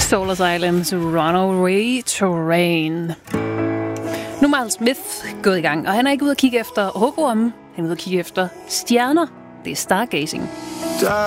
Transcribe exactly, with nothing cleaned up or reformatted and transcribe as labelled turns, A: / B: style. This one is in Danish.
A: Soulless Islands Runaway Train. Nu er Miles Smith gået i gang, og han er ikke ude at kigge efter hugorme. Han er ude at kigge efter stjerner. Det er stargazing.